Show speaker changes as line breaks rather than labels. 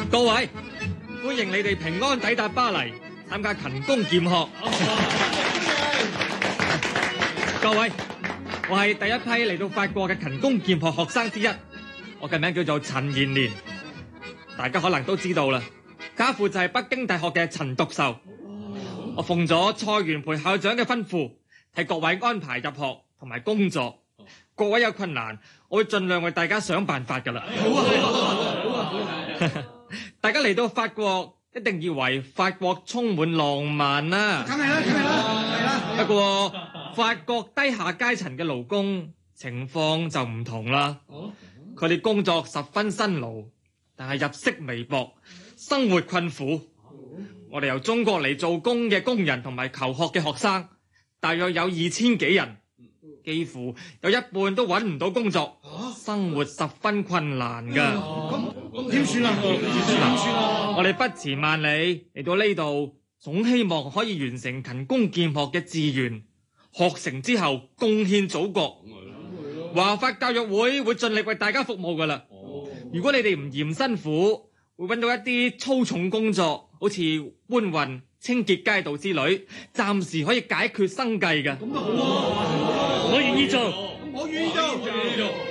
各位，歡迎你哋平安抵達巴黎，參加勤工儉學。各位，我係第一批嚟到法國嘅勤工儉學學生之一，我嘅名叫做陳延年。大家可能都知道啦，家父就係北京大學嘅陳獨秀。我奉咗蔡元培校長嘅吩咐，替各位安排入學同埋工作。各位有困難，我會盡量為大家想辦法㗎啦。大家嚟到法國，一定以為法國充滿浪漫啦。梗係啦。不過法國低下階層嘅勞工情況就唔同啦。佢哋工作十分辛勞，但係入息微薄，生活困苦。我哋由中國嚟做工嘅工人同埋求學嘅學生，大約有2000幾人。幾乎有一半都揾唔到工作，生活十分困難㗎。
咁點算啊？
我哋不辭萬里嚟到呢度，總希望可以完成勤工儉學嘅志願，學成之後貢獻祖國。華法教育會盡力為大家服務㗎啦。如果你哋唔嫌辛苦，會揾到一啲粗重工作，好似搬運、清潔街道之類，暫時可以解決生計㗎。
咁都好啊！
我願意做，
我願意做。